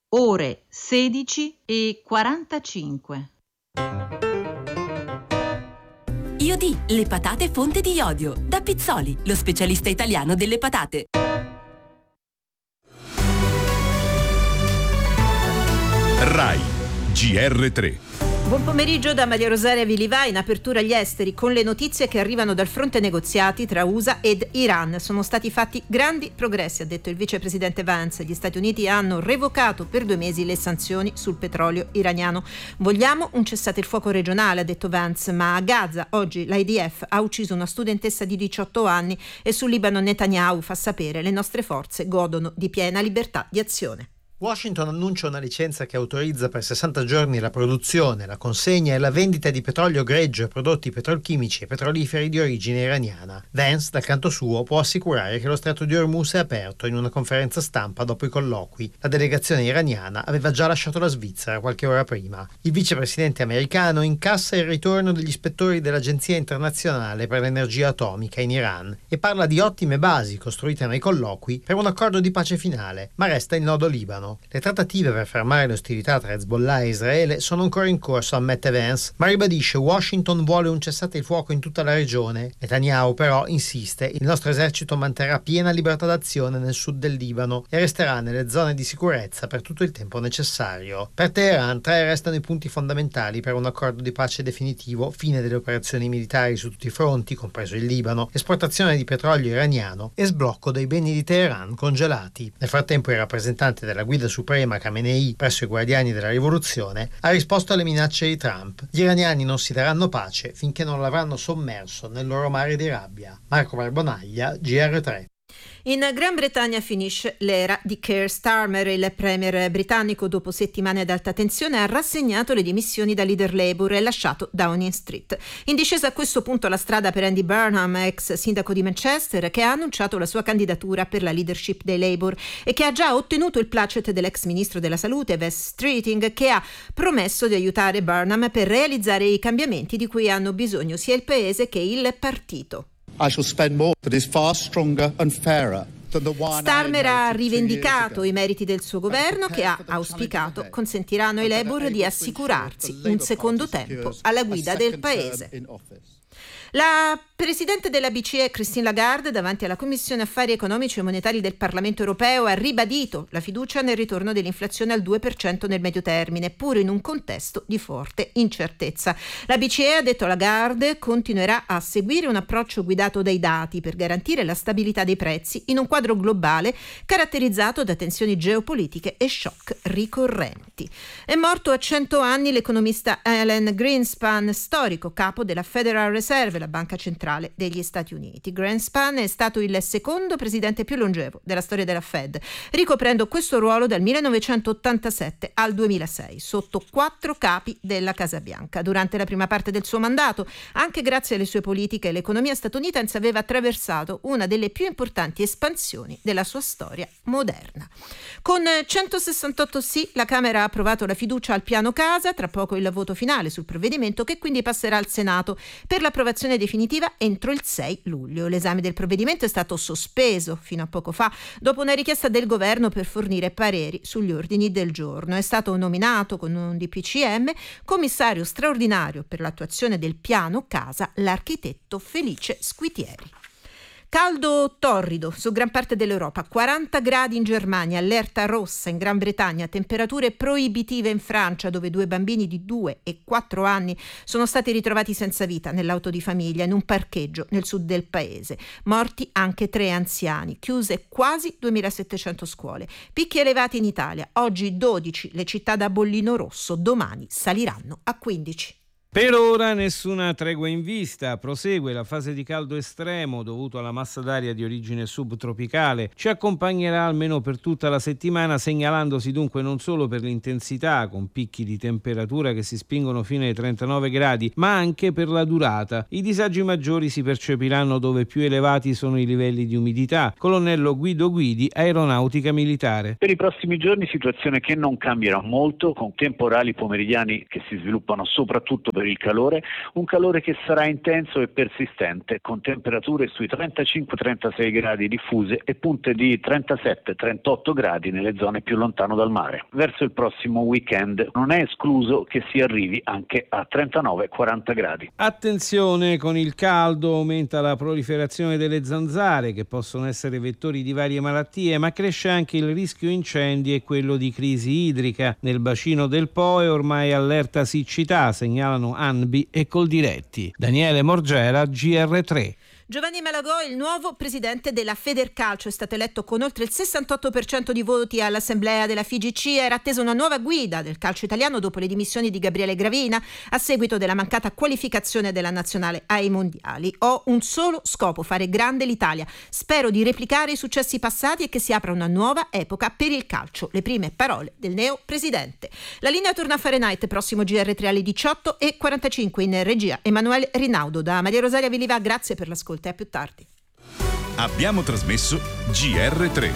ore 16:45. IOD, le patate fonte di iodio. Da Pizzoli, lo specialista italiano delle patate. RAI GR3. Buon pomeriggio da Maria Rosaria Vilivà. In apertura agli esteri con le notizie che arrivano dal fronte negoziati tra USA ed Iran. Sono stati fatti grandi progressi, ha detto il vicepresidente Vance. Gli Stati Uniti hanno revocato per 2 mesi le sanzioni sul petrolio iraniano. Vogliamo un cessate il fuoco regionale, ha detto Vance, ma a Gaza oggi l'IDF ha ucciso una studentessa di 18 anni e sul Libano Netanyahu fa sapere le nostre forze godono di piena libertà di azione. Washington annuncia una licenza che autorizza per 60 giorni la produzione, la consegna e la vendita di petrolio greggio e prodotti petrolchimici e petroliferi di origine iraniana. Vance, dal canto suo, può assicurare che lo stretto di Hormuz è aperto in una conferenza stampa dopo i colloqui. La delegazione iraniana aveva già lasciato la Svizzera qualche ora prima. Il vicepresidente americano incassa il ritorno degli ispettori dell'Agenzia internazionale per l'energia atomica in Iran e parla di ottime basi costruite nei colloqui per un accordo di pace finale, ma resta il nodo Libano. Le trattative per fermare le ostilità tra Hezbollah e Israele sono ancora in corso, ammette Vance, ma ribadisce Washington vuole un cessate il fuoco in tutta la regione. Netanyahu però insiste, il nostro esercito manterrà piena libertà d'azione nel sud del Libano e resterà nelle zone di sicurezza per tutto il tempo necessario. Per Teheran 3 restano i punti fondamentali per un accordo di pace definitivo: fine delle operazioni militari su tutti i fronti, compreso il Libano, esportazione di petrolio iraniano e sblocco dei beni di Teheran congelati. Nel frattempo il rappresentante della guida suprema Khamenei presso i guardiani della rivoluzione ha risposto alle minacce di Trump. Gli iraniani non si daranno pace finché non l'avranno sommerso nel loro mare di rabbia. Marco Barbonaglia, GR3. In Gran Bretagna finisce l'era di Keir Starmer. Il premier britannico, dopo settimane ad alta tensione, ha rassegnato le dimissioni da leader Labour e lasciato Downing Street. In discesa a questo punto la strada per Andy Burnham, ex sindaco di Manchester, che ha annunciato la sua candidatura per la leadership dei Labour e che ha già ottenuto il placet dell'ex ministro della salute Wes Streeting, che ha promesso di aiutare Burnham per realizzare i cambiamenti di cui hanno bisogno sia il paese che il partito. I shall spend more that is far stronger and fairer. Starmer ha rivendicato i meriti del suo governo, che ha auspicato consentiranno ai Labour di assicurarsi un secondo tempo alla guida del paese. La presidente della BCE, Christine Lagarde, davanti alla Commissione Affari Economici e Monetari del Parlamento Europeo, ha ribadito la fiducia nel ritorno dell'inflazione al 2% nel medio termine, pur in un contesto di forte incertezza. La BCE, ha detto Lagarde, continuerà a seguire un approccio guidato dai dati per garantire la stabilità dei prezzi in un quadro globale caratterizzato da tensioni geopolitiche e shock ricorrenti. È morto a 100 anni l'economista Alan Greenspan, storico capo della Federal Reserve, la banca centrale degli Stati Uniti. Greenspan è stato il secondo presidente più longevo della storia della Fed, ricoprendo questo ruolo dal 1987 al 2006, sotto 4 capi della Casa Bianca. Durante la prima parte del suo mandato, anche grazie alle sue politiche, l'economia statunitense aveva attraversato una delle più importanti espansioni della sua storia moderna. Con 168 sì, la Camera ha approvato la fiducia al piano casa, tra poco il voto finale sul provvedimento, che quindi passerà al Senato per l'approvazione definitiva entro il 6 luglio. L'esame del provvedimento è stato sospeso fino a poco fa dopo una richiesta del governo per fornire pareri sugli ordini del giorno. È stato nominato con un DPCM commissario straordinario per l'attuazione del piano casa l'architetto Felice Squitieri. Caldo torrido su gran parte dell'Europa, 40 gradi in Germania, allerta rossa in Gran Bretagna, temperature proibitive in Francia, dove 2 bambini di 2 e 4 anni sono stati ritrovati senza vita nell'auto di famiglia in un parcheggio nel sud del paese. Morti anche 3 anziani, chiuse quasi 2700 scuole. Picchi elevati in Italia, oggi 12 le città da bollino rosso, domani saliranno a 15. Per ora nessuna tregua in vista, prosegue la fase di caldo estremo dovuto alla massa d'aria di origine subtropicale, ci accompagnerà almeno per tutta la settimana, segnalandosi dunque non solo per l'intensità, con picchi di temperatura che si spingono fino ai 39 gradi, ma anche per la durata. I disagi maggiori si percepiranno dove più elevati sono i livelli di umidità. Colonnello Guido Guidi, Aeronautica Militare. Per i prossimi giorni situazione che non cambierà molto, con temporali pomeridiani che si sviluppano soprattutto per il calore, un calore che sarà intenso e persistente, con temperature sui 35-36 gradi diffuse e punte di 37-38 gradi nelle zone più lontano dal mare. Verso il prossimo weekend non è escluso che si arrivi anche a 39-40 gradi. Attenzione, con il caldo aumenta la proliferazione delle zanzare, che possono essere vettori di varie malattie, ma cresce anche il rischio incendi e quello di crisi idrica. Nel bacino del Po è ormai allerta siccità, segnalano ANBI e Coldiretti. Daniele Morgera, GR3. Giovanni Malagò, il nuovo presidente della Federcalcio, è stato eletto con oltre il 68% di voti all'assemblea della FIGC. Era attesa una nuova guida del calcio italiano dopo le dimissioni di Gabriele Gravina a seguito della mancata qualificazione della nazionale ai mondiali. Ho un solo scopo: fare grande l'Italia. Spero di replicare i successi passati e che si apra una nuova epoca per il calcio. Le prime parole del neo presidente. La linea torna a Fahrenheit, prossimo GR3 alle 18:45 in regia. Emanuele Rinaudo. Da Maria Rosaria Viliva, grazie per l'ascolto. A più tardi. Abbiamo trasmesso GR3.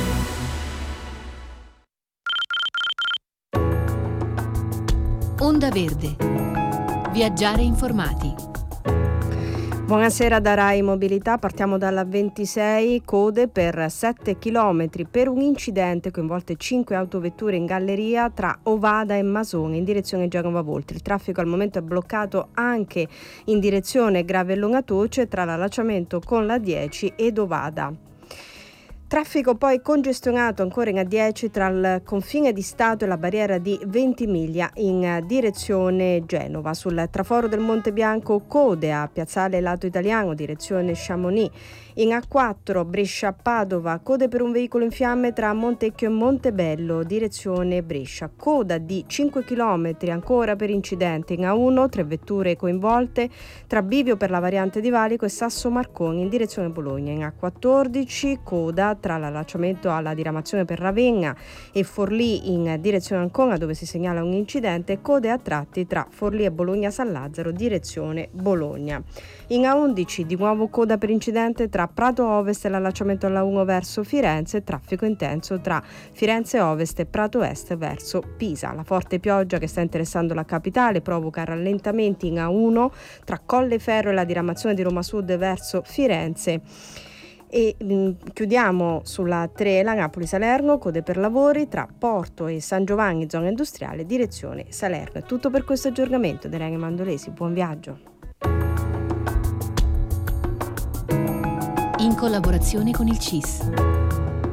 Onda Verde. Viaggiare informati. Buonasera da Rai Mobilità, partiamo dalla 26, code per 7 km per un incidente coinvolte 5 autovetture in galleria tra Ovada e Masone in direzione Genova Voltri. Il traffico al momento è bloccato anche in direzione Gravellonatoce tra l'allacciamento con la 10 ed Ovada. Traffico poi congestionato ancora in A10 tra il confine di Stato e la barriera di Ventimiglia in direzione Genova. Sul traforo del Monte Bianco code a Piazzale Lato Italiano direzione Chamonix. In A4 Brescia-Padova code per un veicolo in fiamme tra Montecchio e Montebello direzione Brescia. Coda di 5 km ancora per incidente in A1, 3 vetture coinvolte tra Bivio per la variante di Valico e Sasso Marconi in direzione Bologna. In A14 coda tra l'allacciamento alla diramazione per Ravenna e Forlì in direzione Ancona, dove si segnala un incidente, code a tratti tra Forlì e Bologna San Lazzaro direzione Bologna. In A11 di nuovo coda per incidente tra Prato Ovest e l'allacciamento alla 1 verso Firenze, traffico intenso tra Firenze Ovest e Prato Est verso Pisa. La forte pioggia che sta interessando la capitale provoca rallentamenti in A1 tra Colleferro e la diramazione di Roma Sud verso Firenze. E chiudiamo sulla 3 la Napoli-Salerno, code per lavori tra Porto e San Giovanni, zona industriale, direzione Salerno. È tutto per questo aggiornamento. Da Irene Mandolesi, buon viaggio. In collaborazione con il CIS.